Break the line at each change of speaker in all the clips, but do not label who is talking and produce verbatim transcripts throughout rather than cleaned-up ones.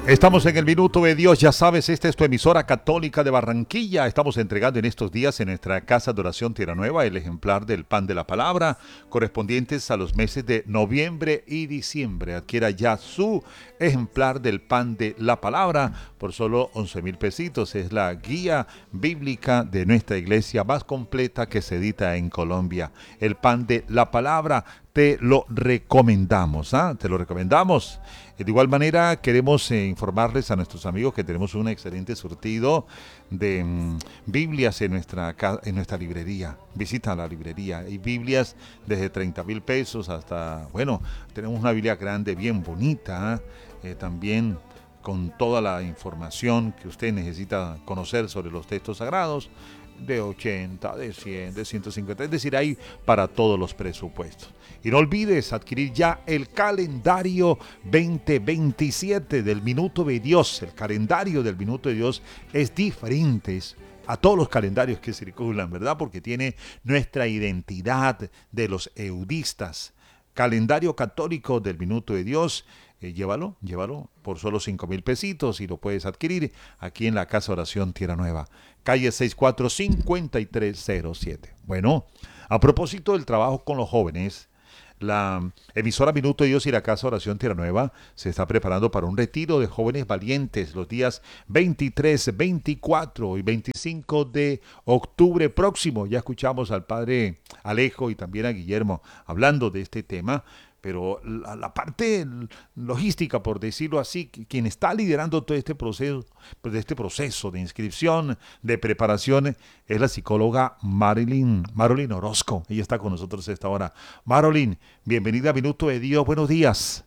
Estamos en el Minuto de Dios, ya sabes, esta es tu emisora católica de Barranquilla. Estamos entregando en estos días en nuestra casa de oración Tierra Nueva el ejemplar del Pan de la Palabra, correspondientes a los meses de noviembre y diciembre. Adquiera ya su ejemplar del Pan de la Palabra por solo once mil pesitos. Es la guía bíblica de nuestra iglesia más completa que se edita en Colombia. El Pan de la Palabra. Te lo recomendamos, ¿ah? Te lo recomendamos. De igual manera, queremos eh, informarles a nuestros amigos que tenemos un excelente surtido de mm, Biblias en nuestra, en nuestra librería. Visita la librería. Hay Biblias desde treinta mil pesos hasta, bueno, tenemos una Biblia grande, bien bonita, eh, también con toda la información que usted necesita conocer sobre los textos sagrados, de ochenta, de cien, de ciento cincuenta, es decir, hay para todos los presupuestos. Y no olvides adquirir ya el calendario veinte veintisiete del Minuto de Dios. El calendario del Minuto de Dios es diferente a todos los calendarios que circulan, ¿verdad? Porque tiene nuestra identidad de los eudistas. Calendario católico del Minuto de Dios. Eh, llévalo, llévalo por solo cinco mil pesitos y lo puedes adquirir aquí en la Casa Oración Tierra Nueva, calle sesenta y cuatro, cincuenta y tres cero siete. Bueno, a propósito del trabajo con los jóvenes, la emisora Minuto de Dios y la Casa Oración Tierra Nueva se está preparando para un retiro de jóvenes valientes los días veintitrés, veinticuatro y veinticinco de octubre próximo. Ya escuchamos al padre Alejo y también a Guillermo hablando de este tema. Pero la, la parte logística, por decirlo así, quien está liderando todo este proceso, pues este proceso de inscripción, de preparación, es la psicóloga Marilyn, Marilyn Orozco. Ella está con nosotros a esta hora. Marilyn, bienvenida a Minuto de Dios. Buenos días.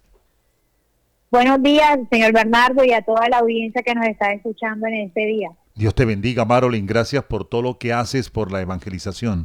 Buenos días, señor Bernardo, y a toda la audiencia que nos está escuchando en este día.
Dios te bendiga, Marilyn. Gracias por todo lo que haces por la evangelización.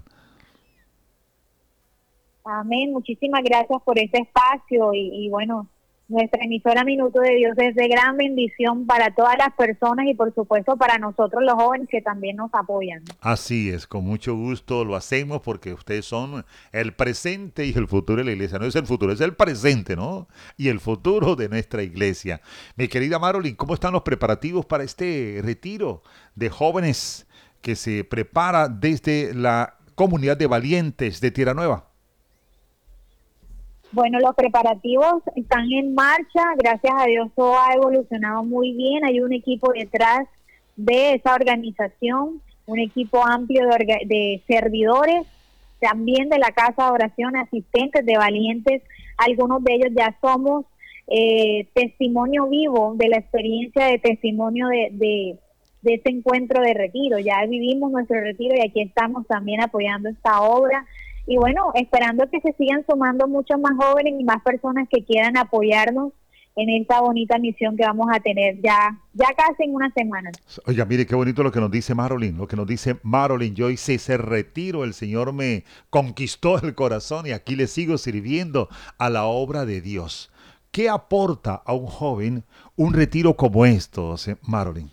Amén, muchísimas gracias por este espacio y, y bueno, nuestra emisora Minuto de Dios es de gran bendición para todas las personas y por supuesto para nosotros los jóvenes que también nos apoyan.
Así es, con mucho gusto lo hacemos porque ustedes son el presente y el futuro de la iglesia. No es el futuro, es el presente, ¿no? Y el futuro de nuestra iglesia. Mi querida Marilyn, ¿cómo están los preparativos para este retiro de jóvenes que se prepara desde la comunidad de valientes de Tierra Nueva?
Bueno, los preparativos están en marcha, gracias a Dios todo ha evolucionado muy bien, hay un equipo detrás de esa organización, un equipo amplio de, orga- de servidores, también de la Casa de Oración, asistentes de valientes, algunos de ellos ya somos eh, testimonio vivo de la experiencia de testimonio de, de, de este encuentro de retiro, ya vivimos nuestro retiro y aquí estamos también apoyando esta obra. Y bueno, esperando que se sigan sumando muchos más jóvenes y más personas que quieran apoyarnos en esta bonita misión que vamos a tener ya, ya casi en una semana.
Oiga, mire qué bonito lo que nos dice Marilyn, lo que nos dice Marilyn. Yo hice ese retiro, el Señor me conquistó el corazón y aquí le sigo sirviendo a la obra de Dios. ¿Qué aporta a un joven un retiro como estos, Marilyn?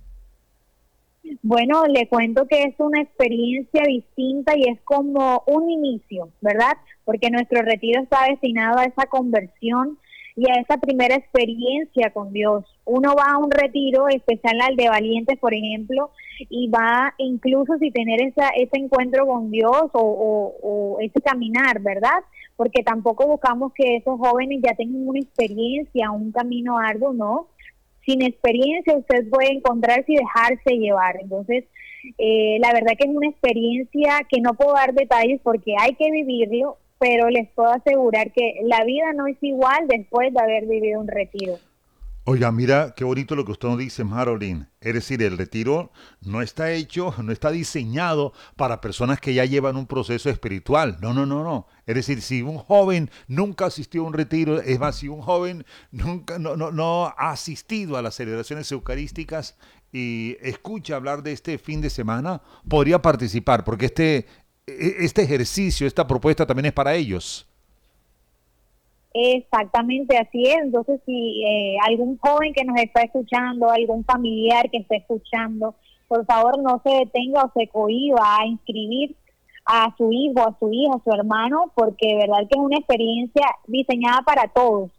Bueno, le cuento que es una experiencia distinta y es como un inicio, ¿verdad? Porque nuestro retiro está destinado a esa conversión y a esa primera experiencia con Dios. Uno va a un retiro especial al de valientes, por ejemplo, y va incluso si tener esa, ese encuentro con Dios o, o, o ese caminar, ¿verdad? Porque tampoco buscamos que esos jóvenes ya tengan una experiencia, un camino arduo, ¿no? Sin experiencia usted puede encontrarse y dejarse llevar. Entonces, eh, la verdad que es una experiencia que no puedo dar detalles porque hay que vivirlo, pero les puedo asegurar que la vida no es igual después de haber vivido un retiro.
Oiga, mira qué bonito lo que usted nos dice, Marilyn. Es decir, el retiro no está hecho, no está diseñado para personas que ya llevan un proceso espiritual. No, no, no, no. Es decir, si un joven nunca asistió a un retiro, es más, si un joven nunca no, no, no ha asistido a las celebraciones eucarísticas y escucha hablar de este fin de semana, podría participar, porque este, este ejercicio, esta propuesta también es para ellos.
Exactamente, así es. Entonces, si eh, algún joven que nos está escuchando, algún familiar que esté escuchando, por favor no se detenga o se cohíba a inscribir a su hijo, a su hija, a su hermano, porque de verdad que es una experiencia diseñada para todos.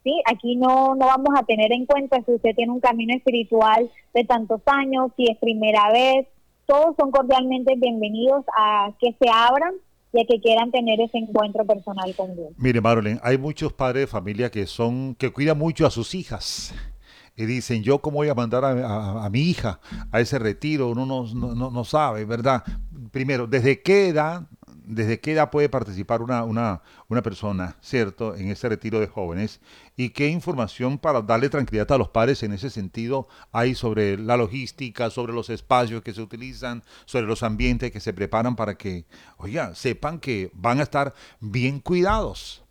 ¿sí? Aquí no, no vamos a tener en cuenta si usted tiene un camino espiritual de tantos años, si es primera vez. Todos son cordialmente bienvenidos a que se abran y a que quieran tener ese encuentro personal con Dios.
Mire, Marilyn, hay muchos padres de familia que son, que cuidan mucho a sus hijas. Y dicen, yo cómo voy a mandar a, a- a mi hija a ese retiro, uno no, no, no- no sabe, ¿verdad? Primero, ¿desde qué edad, desde qué edad puede participar una, una, una persona, ¿cierto?, en ese retiro de jóvenes? ¿Y qué información para darle tranquilidad a los padres en ese sentido hay sobre la logística, sobre los espacios que se utilizan, sobre los ambientes que se preparan para que, oiga, sepan que van a estar bien cuidados?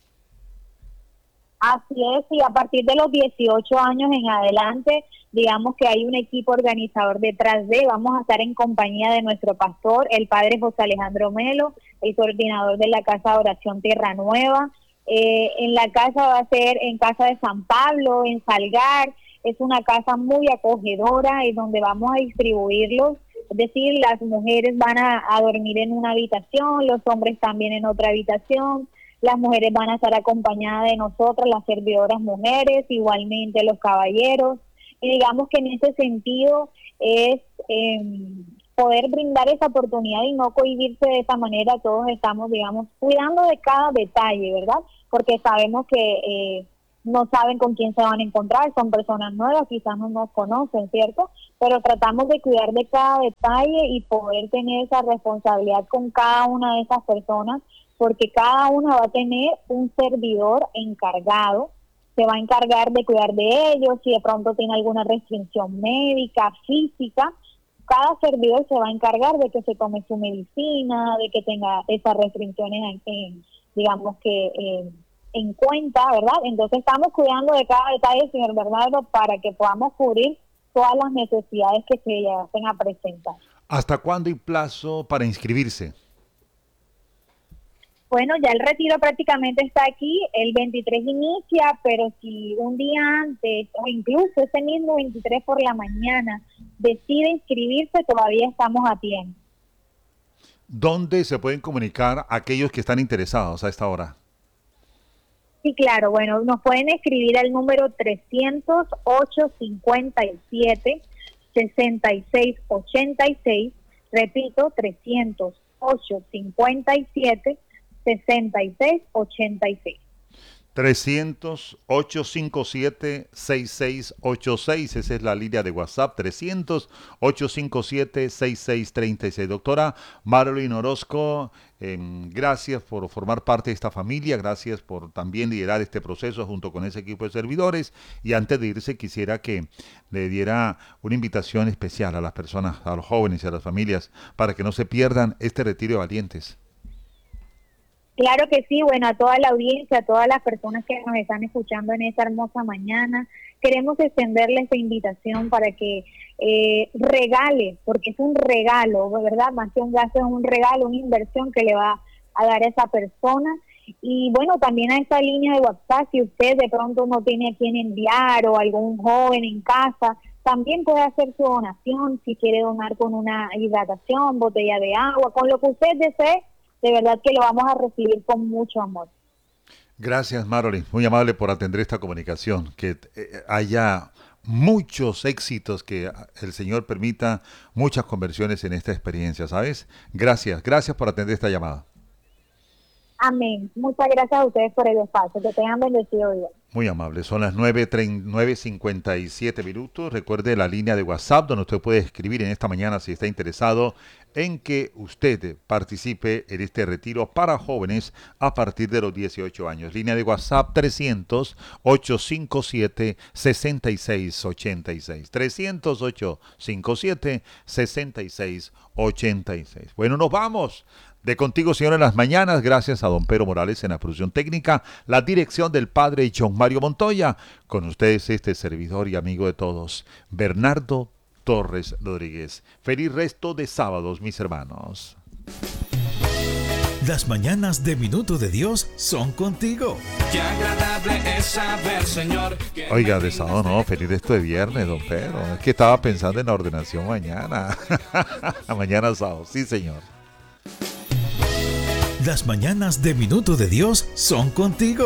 Así es, y a partir de los dieciocho años en adelante, digamos que hay un equipo organizador detrás de, vamos a estar en compañía de nuestro pastor, el padre José Alejandro Melo, el coordinador de la Casa de Oración Tierra Nueva. Eh, en la casa va a ser en Casa de San Pablo, en Salgar. Es una casa muy acogedora y donde vamos a distribuirlos. Es decir, las mujeres van a, a dormir en una habitación, los hombres también en otra habitación. Las mujeres van a estar acompañadas de nosotras, las servidoras mujeres, igualmente los caballeros. Y digamos que en ese sentido es eh, poder brindar esa oportunidad y no cohibirse de esa manera. Todos estamos, digamos, cuidando de cada detalle, ¿verdad? Porque sabemos que eh, no saben con quién se van a encontrar, son personas nuevas, quizás no nos conocen, ¿cierto? Pero tratamos de cuidar de cada detalle y poder tener esa responsabilidad con cada una de esas personas, porque cada una va a tener un servidor encargado, se va a encargar de cuidar de ellos, si de pronto tiene alguna restricción médica, física, cada servidor se va a encargar de que se tome su medicina, de que tenga esas restricciones, en, en, digamos que eh, en cuenta, ¿verdad? Entonces estamos cuidando de cada detalle, señor Bernardo, para que podamos cubrir todas las necesidades que se llegasen a presentar.
¿Hasta cuándo hay plazo para inscribirse?
Bueno, ya el retiro prácticamente está aquí, el veintitrés inicia, pero si un día antes o incluso ese mismo veintitrés por la mañana decide inscribirse, todavía estamos a tiempo.
¿Dónde se pueden comunicar aquellos que están interesados a esta hora?
Sí, claro, bueno, nos pueden escribir al número trescientos ocho cincuenta y siete sesenta y seis ochenta y seis, repito, trescientos ocho cincuenta y siete sesenta y seis ochenta y seis.
trescientos, ochocientos cincuenta y siete, sesenta y seis ochenta y seis, esa es la línea de WhatsApp, trescientos, ochocientos cincuenta y siete, sesenta y seis treinta y seis. Doctora Marilyn Orozco, eh, gracias por formar parte de esta familia, gracias por también liderar este proceso junto con ese equipo de servidores, y antes de irse quisiera que le diera una invitación especial a las personas, a los jóvenes y a las familias, para que no se pierdan este retiro de valientes.
Claro que sí, bueno, a toda la audiencia, a todas las personas que nos están escuchando en esta hermosa mañana, queremos extenderles esta invitación para que eh, regale, porque es un regalo, ¿verdad? Más que un gasto, es un regalo, una inversión que le va a dar a esa persona. Y bueno, también a esta línea de WhatsApp, si usted de pronto no tiene a quién enviar o algún joven en casa, también puede hacer su donación, si quiere donar con una hidratación, botella de agua, con lo que usted desee. De verdad que lo vamos a recibir con mucho amor.
Gracias, Marilyn. Muy amable por atender esta comunicación. Que eh, haya muchos éxitos, que el Señor permita muchas conversiones en esta experiencia, ¿sabes? Gracias, gracias por atender esta llamada.
Amén. Muchas gracias a ustedes por el espacio. Que tengan bendecido día.
Muy amable. Son las nueve cincuenta y siete minutos. Recuerde la línea de WhatsApp donde usted puede escribir en esta mañana si está interesado en que usted participe en este retiro para jóvenes a partir de los dieciocho años. Línea de WhatsApp trescientos, ochocientos cincuenta y siete, sesenta y seis ochenta y seis. trescientos, ochocientos cincuenta y siete, sesenta y seis ochenta y seis. Bueno, nos vamos. De Contigo, Señor, en las mañanas, gracias a don Pedro Morales en la producción técnica, la dirección del padre John Mario Montoya. Con ustedes este servidor y amigo de todos, Bernardo Torres Rodríguez. Feliz resto de sábados, mis hermanos.
Las mañanas de Minuto de Dios son contigo.
Qué agradable es saber, Señor.
Oiga, de sábado no, feliz resto de viernes, don Pedro. Es que estaba pensando en la ordenación mañana. Mañana sábado, sí, señor.
Las mañanas de Minuto de Dios son contigo.